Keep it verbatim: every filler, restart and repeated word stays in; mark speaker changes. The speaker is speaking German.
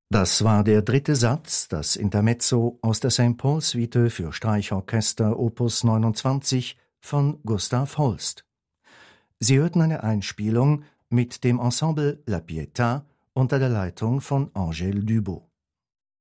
Speaker 1: Das war der dritte Satz, das Intermezzo aus der Saint Paul-Suite für Streichorchester Opus neunundzwanzig von Gustav Holst. Sie hörten eine Einspielung mit dem Ensemble La Pietà unter der Leitung von Angèle Dubot.